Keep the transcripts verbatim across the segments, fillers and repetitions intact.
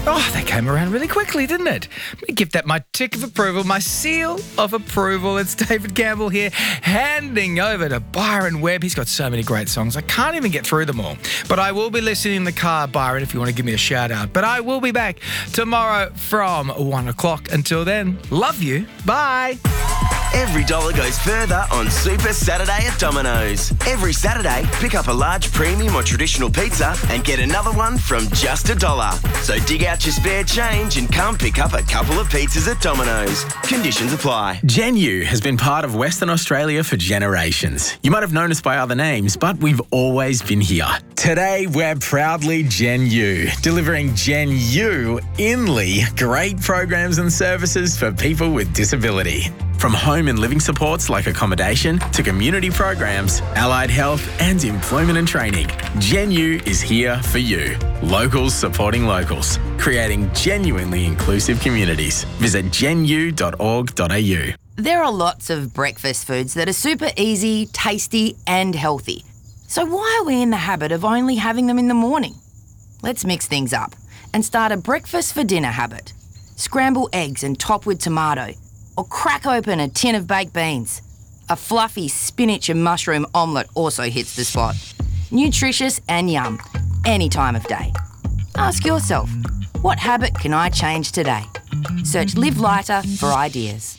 Oh, that came around really quickly, didn't it? Let me give that my tick of approval, my seal of approval. It's David Campbell here, handing over to Byron Webb. He's got so many great songs. I can't even get through them all. But I will be listening in the car, Byron, if you want to give me a shout out. But I will be back tomorrow from one o'clock. Until then, love you. Bye. Every dollar goes further on Super Saturday at Domino's. Every Saturday, pick up a large premium or traditional pizza and get another one from just a dollar. So dig out your spare change and come pick up a couple of pizzas at Domino's. Conditions apply. Genu has been part of Western Australia for generations. You might have known us by other names, but we've always been here. Today, we're proudly Genu, delivering Genu Inly great programs and services for people with disability. From home and living supports like accommodation to community programs, allied health and employment and training, Genu is here for you. Locals supporting locals, creating genuinely inclusive communities. Visit genu dot org dot a u. There are lots of breakfast foods that are super easy, tasty and healthy. So why are we in the habit of only having them in the morning? Let's mix things up and start a breakfast for dinner habit. Scramble eggs and top with tomato. Or crack open a tin of baked beans. A fluffy spinach and mushroom omelette also hits the spot. Nutritious and yum, any time of day. Ask yourself, what habit can I change today? Search Live Lighter for ideas.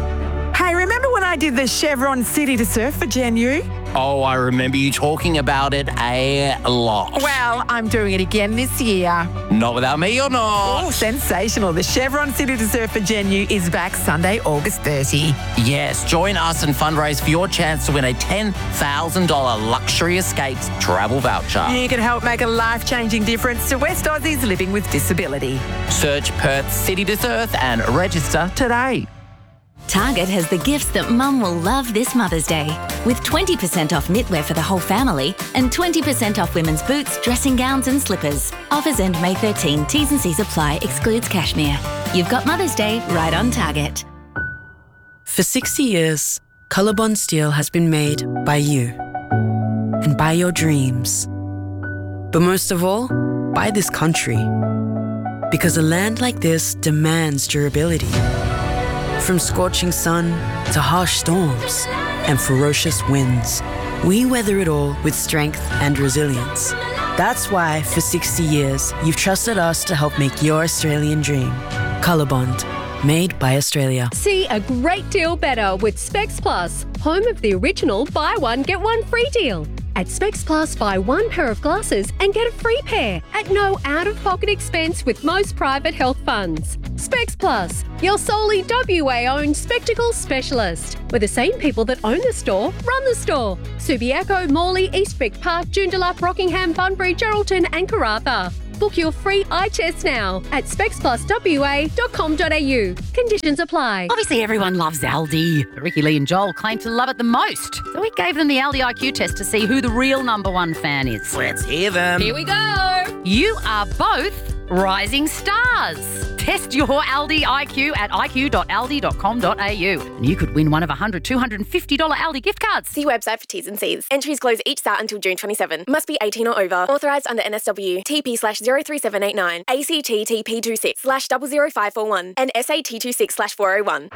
Hey, remember when I did the Chevron City to Surf for Genu? Oh, I remember you talking about it a lot. Well, I'm doing it again this year. Not without me or not. Oh, sensational. The Chevron City to Surf for Genu is back Sunday, August thirtieth. Yes, join us and fundraise for your chance to win a ten thousand dollars Luxury Escapes travel voucher. You can help make a life-changing difference to West Aussies living with disability. Search Perth City to Surf and register today. Target has the gifts that Mum will love this Mother's Day. With twenty percent off knitwear for the whole family and twenty percent off women's boots, dressing gowns and slippers. Offers end May thirteenth. T's and C's apply. Excludes cashmere. You've got Mother's Day right on Target. For sixty years, Colorbond Steel has been made by you and by your dreams. But most of all, by this country. Because a land like this demands durability. From scorching sun to harsh storms and ferocious winds, we weather it all with strength and resilience. That's why, for sixty years, you've trusted us to help make your Australian dream. Colorbond, made by Australia. See a great deal better with Specs Plus, home of the original buy one, get one free deal. At Specs Plus, buy one pair of glasses and get a free pair at no out-of-pocket expense with most private health funds. Specs Plus, your solely W A-owned spectacles specialist, where the same people that own the store run the store. Subiaco, Morley, Eastvic Park, Joondalup, Rockingham, Bunbury, Geraldton and Karratha. Book your free eye test now at specs plus w a dot com dot a u. Conditions apply. Obviously, everyone loves Aldi. Ricky Lee and Joel claim to love it the most. So we gave them the Aldi I Q test to see who the real number one fan is. Let's hear them. Here we go. You are both rising stars. Test your Aldi I Q at i q dot aldi dot com dot a u. And you could win one of one hundred, two hundred fifty dollars Aldi gift cards. See website for T's and C's. Entries close each start until June twenty-seventh. Must be eighteen or over. Authorised under N S W. T P slash zero three seven eight nine. A C T T P two six slash zero zero five four one. And S A T two six slash four oh one.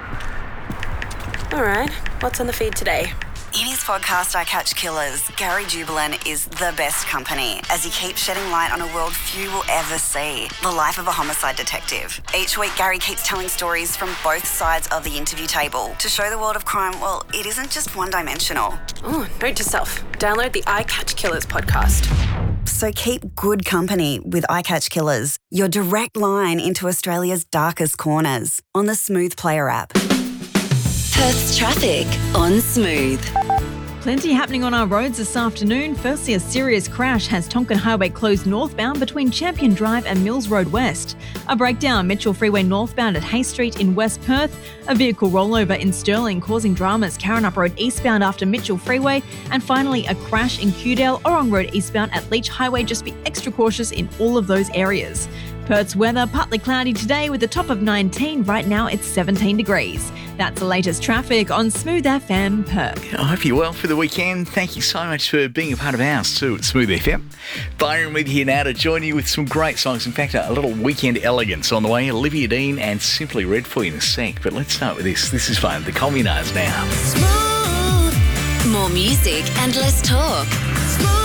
All right, what's on the feed today? In his podcast, I Catch Killers, Gary Jubilant is the best company as he keeps shedding light on a world few will ever see, the life of a homicide detective. Each week, Gary keeps telling stories from both sides of the interview table to show the world of crime, well, it isn't just one-dimensional. Oh, note to self, download the I Catch Killers podcast. So keep good company with I Catch Killers, your direct line into Australia's darkest corners on the Smooth Player app. Perth's traffic on Smooth. Plenty happening on our roads this afternoon. Firstly, a serious crash has Tonkin Highway closed northbound between Champion Drive and Mills Road West. A breakdown, Mitchell Freeway northbound at Hay Street in West Perth. A vehicle rollover in Stirling causing dramas, Karrinyup Road eastbound after Mitchell Freeway. And finally, a crash in Kewdale, Orong Road eastbound at Leach Highway. Just be extra cautious in all of those areas. Perth's weather, partly cloudy today with a top of nineteen. Right now it's seventeen degrees. That's the latest traffic on Smooth F M Perth. I hope you're well for the weekend. Thank you so much for being a part of ours too at Smooth F M. Byron with you now to join you with some great songs. In fact, a little weekend elegance on the way. Olivia Dean and Simply Red for you in a sec. But let's start with this. This is fun. The Communards now. Smooth. More music and less talk. Smooth.